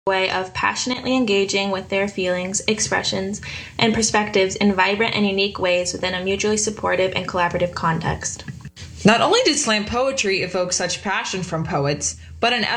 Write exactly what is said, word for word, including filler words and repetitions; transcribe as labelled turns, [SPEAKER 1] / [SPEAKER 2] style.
[SPEAKER 1] way of passionately engaging with their feelings, expressions, and perspectives in vibrant and unique ways within a mutually supportive and collaborative context.
[SPEAKER 2] Not only did slam poetry evoke such passion from poets, but an